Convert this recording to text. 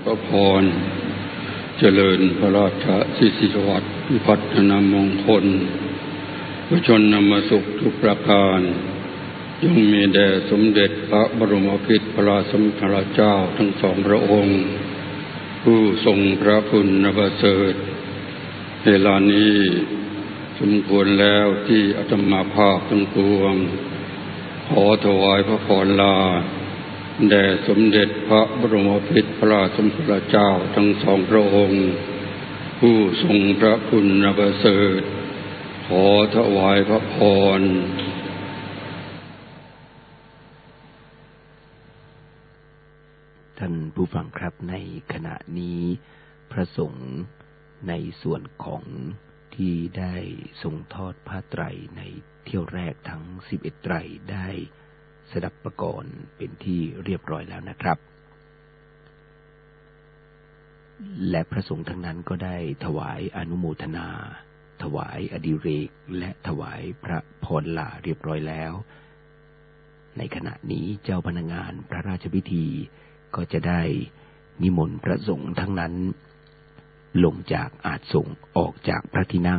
ระพรเจริญพระราชสิริสวัสดิ์วิพัฒนมงคลพระชนมสุขทุกประการจงมีแด่สมเด็จพระบรมโอรสพระราชสมภารเจ้าทั้งสองพระองค์ผู้ทรงพระคุณประเสริฐเวลานี้สมควรแล้วที่อาตมาภาพทั้งปวงขอถวายพระพรลาแด่สมเด็จพระบรมโอรสพระราชสมภารเจ้าทั้งสองพระองค์ผู้ทรงพระคุณประเสริฐขอถวายพระพรท่านผู้ฟังครับในขณะนี้พระสงฆ์ในส่วนของที่ได้ทรงทอดผ้าไตรในเที่ยวแรกทั้ง11ไตรได้สดับประกรณ์เป็นที่เรียบร้อยแล้วนะครับและพระสงฆ์ทั้งนั้นก็ได้ถวายอนุโมทนาถวายอดิเรกและถวายพระพรลาเรียบร้อยแล้วในขณะนี้เจ้าพนักงานพระราชพิธีก็จะได้นิมนต์พระสงฆ์ทั้งนั้นลงจากอาสน์สงฆ์ออกจากพระที่นั่ง